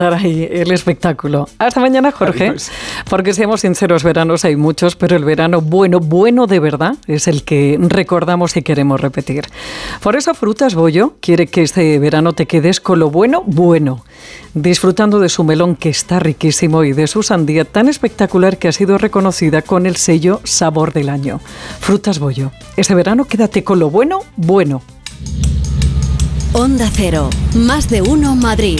ahí el espectáculo. Hasta mañana, Jorge. Adiós. Porque seamos sinceros, veranos hay muchos, pero el verano bueno de verdad es el que recordamos y queremos repetir. Por eso Frutas Bollo quiere que este verano te quedes con lo bueno, disfrutando de su melón que está riquísimo y de su sandía tan espectacular que ha sido reconocida con el sello Sabor del Año. Frutas Bollo. Este verano quédate con lo bueno. Onda Cero, más de uno Madrid.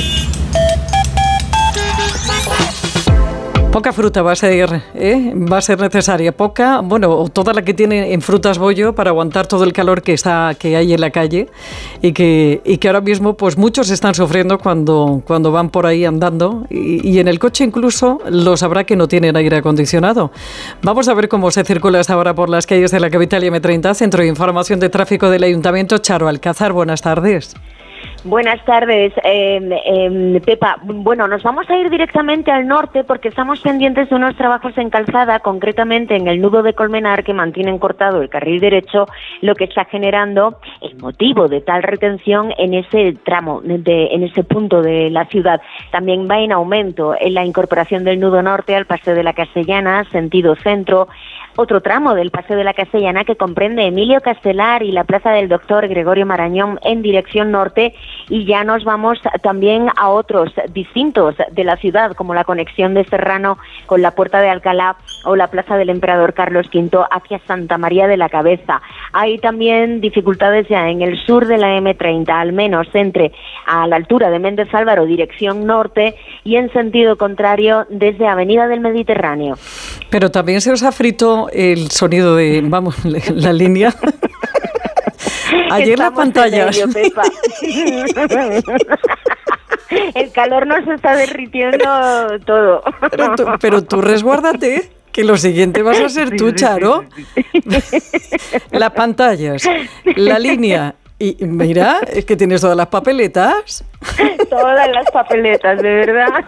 Poca fruta va a ser necesaria, poca, bueno, toda la que tiene en Frutas Bollo para aguantar todo el calor que hay en la calle y que ahora mismo pues muchos están sufriendo cuando van por ahí andando y en el coche incluso lo sabrá que no tienen aire acondicionado. Vamos a ver cómo se circula hasta ahora por las calles de la capital y M30, Centro de Información de Tráfico del Ayuntamiento. Charo Alcázar, buenas tardes. Buenas tardes, Pepa. Bueno, nos vamos a ir directamente al norte porque estamos pendientes de unos trabajos en calzada, concretamente en el nudo de Colmenar, que mantienen cortado el carril derecho, lo que está generando el motivo de tal retención en ese tramo, en ese punto de la ciudad. También va en aumento en la incorporación del nudo norte al Paseo de la Castellana, sentido centro. Otro tramo del Paseo de la Castellana que comprende Emilio Castelar y la Plaza del Doctor Gregorio Marañón en dirección norte, y ya nos vamos también a otros distintos de la ciudad, como la conexión de Serrano con la Puerta de Alcalá o la Plaza del Emperador Carlos V hacia Santa María de la Cabeza. Hay también dificultades ya en el sur de la M30, al menos a la altura de Méndez Álvaro, dirección norte, y en sentido contrario desde Avenida del Mediterráneo. Pero también se os ha frito el sonido de, la línea. Ayer las pantallas. En ello, Pepa. El calor nos está derritiendo todo. Pero tú resguárdate, que lo siguiente vas a ser tú, Charo. Las pantallas, la línea. Y mira, es que tienes todas las papeletas. Todas las papeletas, de verdad.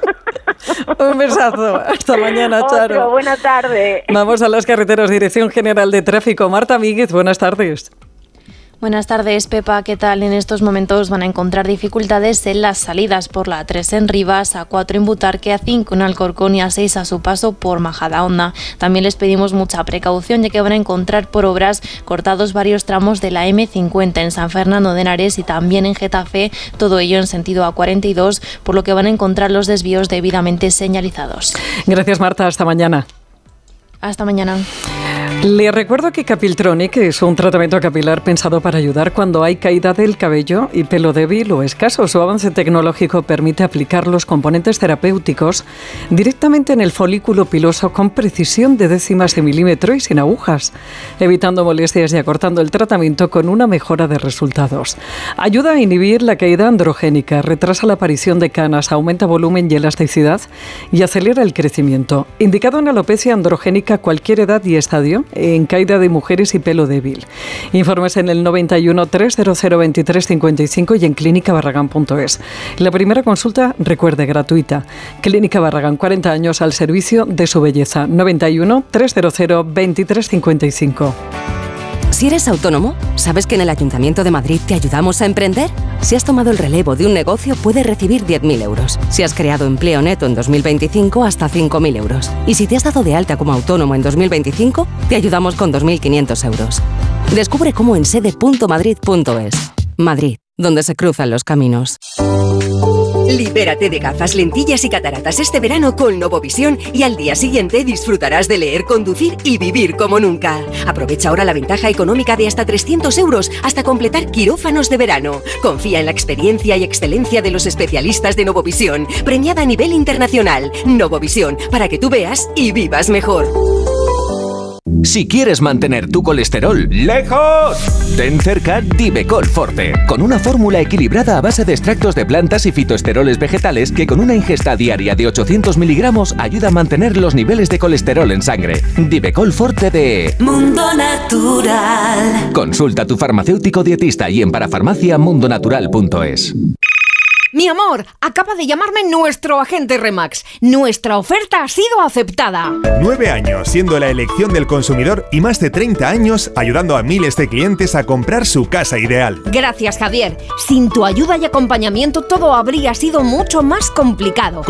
Un besazo. Hasta mañana, Charo. Buena tarde. Vamos a las carreteras. Dirección General de Tráfico. Marta Míguez, buenas tardes. Buenas tardes, Pepa. ¿Qué tal? En estos momentos van a encontrar dificultades en las salidas por la A3 en Rivas, A4 en Butarque, A5 en Alcorcón y A6 a su paso por Majadahonda. También les pedimos mucha precaución, ya que van a encontrar por obras cortados varios tramos de la M50 en San Fernando de Henares y también en Getafe, todo ello en sentido A42, por lo que van a encontrar los desvíos debidamente señalizados. Gracias, Marta. Hasta mañana. Hasta mañana. Le recuerdo que Capiltronic es un tratamiento capilar pensado para ayudar cuando hay caída del cabello y pelo débil o escaso. Su avance tecnológico permite aplicar los componentes terapéuticos directamente en el folículo piloso con precisión de décimas de milímetro y sin agujas, evitando molestias y acortando el tratamiento con una mejora de resultados. Ayuda a inhibir la caída androgénica, retrasa la aparición de canas, aumenta volumen y elasticidad y acelera el crecimiento. Indicado en alopecia androgénica a cualquier edad y estadio, en caída de mujeres y pelo débil. Informes en el 91 300 23 55 y en clínicabarragán.es. La primera consulta, recuerde, gratuita. Clínica Barragán, 40 años al servicio de su belleza. 91 300 23 55. Si eres autónomo, ¿sabes que en el Ayuntamiento de Madrid te ayudamos a emprender? Si has tomado el relevo de un negocio, puedes recibir 10.000 euros. Si has creado empleo neto en 2025, hasta 5.000 euros. Y si te has dado de alta como autónomo en 2025, te ayudamos con 2.500 euros. Descubre cómo en sede.madrid.es. Madrid, donde se cruzan los caminos. Libérate de gafas, lentillas y cataratas este verano con Novovisión y al día siguiente disfrutarás de leer, conducir y vivir como nunca. Aprovecha ahora la ventaja económica de hasta 300 euros hasta completar quirófanos de verano. Confía en la experiencia y excelencia de los especialistas de Novovisión, premiada a nivel internacional. Novovisión, para que tú veas y vivas mejor. Si quieres mantener tu colesterol lejos, ten cerca Divecol Forte, con una fórmula equilibrada a base de extractos de plantas y fitoesteroles vegetales que con una ingesta diaria de 800 miligramos ayuda a mantener los niveles de colesterol en sangre. Divecol Forte de Mundo Natural. Consulta a tu farmacéutico dietista y en parafarmaciamundonatural.es. Mi amor, acaba de llamarme nuestro agente Remax. Nuestra oferta ha sido aceptada. 9 años siendo la elección del consumidor y más de 30 años ayudando a miles de clientes a comprar su casa ideal. Gracias, Javier. Sin tu ayuda y acompañamiento todo habría sido mucho más complicado.